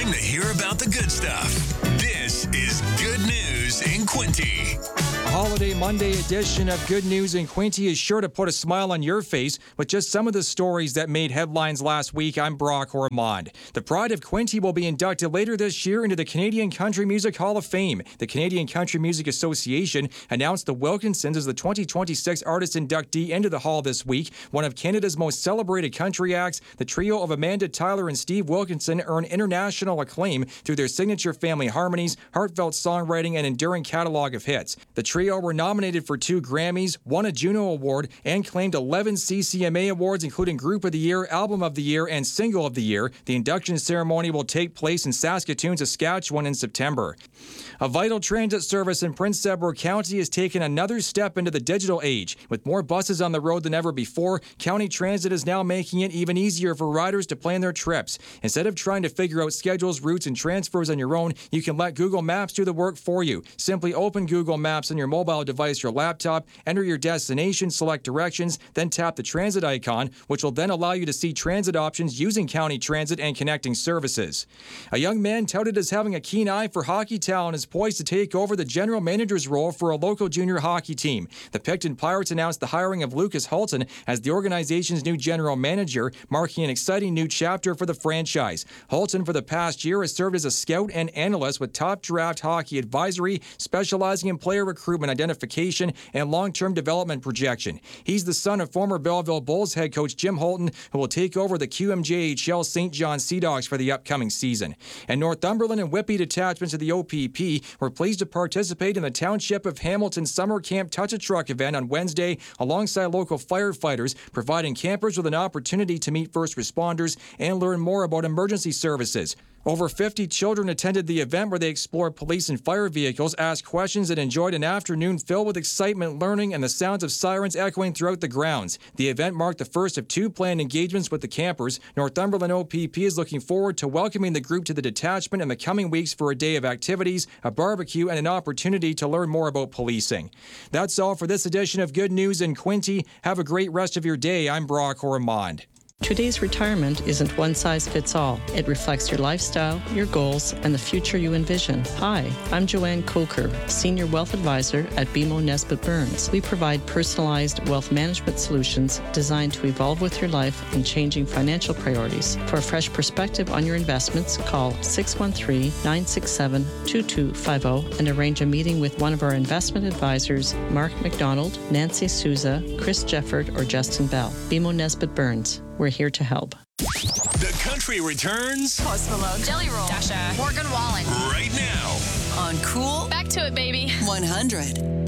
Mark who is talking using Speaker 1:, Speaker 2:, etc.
Speaker 1: time to hear about the good stuff. This is Good News in Quinte.
Speaker 2: A holiday Monday edition of Good News in Quinte is sure to put a smile on your face with just some of the stories that made headlines last week. I'm Brock Ormond. The Pride of Quinte will be inducted later this year into the Canadian Country Music Hall of Fame. The Canadian Country Music Association announced the Wilkinsons as the 2026 artist inductee into the hall this week. One of Canada's most celebrated country acts, the trio of Amanda Tyler and Steve Wilkinson earned international acclaim through their signature family harmonies, heartfelt songwriting, and enduring catalog of hits. The trio were nominated for 2 Grammys, won a Juno Award, and claimed 11 CCMA awards, including Group of the Year, Album of the Year, and Single of the Year. The induction ceremony will take place in Saskatoon, Saskatchewan in September. A vital transit service in Prince Edward County has taken another step into the digital age. With more buses on the road than ever before, County Transit is now making it even easier for riders to plan their trips. Instead of trying to figure out schedules, routes, and transfers on your own, you can let Google Maps do the work for you. Simply open Google Maps on your mobile device or laptop, enter your destination, select directions, then tap the transit icon, which will then allow you to see transit options using County Transit and connecting services. A young man touted as having a keen eye for hockey talent is poised to take over the general manager's role for a local junior hockey team. The Picton Pirates announced the hiring of Lucas Hulton as the organization's new general manager, marking an exciting new chapter for the franchise. Hulton, for the past year, has served as a scout and analyst with Top Draft Hockey Advisory, specializing in player recruitment identification and long-term development projection. He's the son of former Belleville Bulls head coach Jim Hulton, who will take over the QMJHL St. John Sea Dogs for the upcoming season. And Northumberland and Whitby detachments of the OPP were pleased to participate in the Township of Hamilton Summer Camp Touch-a-Truck event on Wednesday alongside local firefighters, providing campers with an opportunity to meet first responders and learn more about emergency services. Over 50 children attended the event where they explored police and fire vehicles, asked questions, and enjoyed an afternoon filled with excitement, learning, and the sounds of sirens echoing throughout the grounds. The event marked the first of 2 planned engagements with the campers. Northumberland OPP is looking forward to welcoming the group to the detachment in the coming weeks for a day of activities, a barbecue, and an opportunity to learn more about policing. That's all for this edition of Good News in Quinte. Have a great rest of your day. I'm Brock Ormond.
Speaker 3: Today's retirement isn't one size fits all. It reflects your lifestyle, your goals, and the future you envision. Hi, I'm Joanne Coker, Senior Wealth Advisor at BMO Nesbitt Burns. We provide personalized wealth management solutions designed to evolve with your life and changing financial priorities. For a fresh perspective on your investments, call 613-967-2250 and arrange a meeting with one of our investment advisors, Mark McDonald, Nancy Souza, Chris Jefford, or Justin Bell. BMO Nesbitt Burns. We're here to help.
Speaker 1: The country returns
Speaker 4: Post Malone, Jelly Roll, Dasha, Morgan Wallen.
Speaker 1: right now.
Speaker 4: On Cool. Back to it, baby. 100.